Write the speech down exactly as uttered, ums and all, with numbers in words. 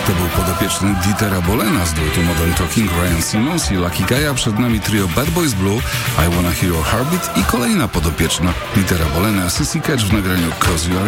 To był podopieczny Dietera Bolena z duetu Modern Talking, Ryan Simmons i Lucky Guy'a. Przed nami trio Bad Boys Blue, I Wanna Hear Your Heartbeat i kolejna podopieczna Dietera Bolena, Sissy Catch w nagraniu Cause You Are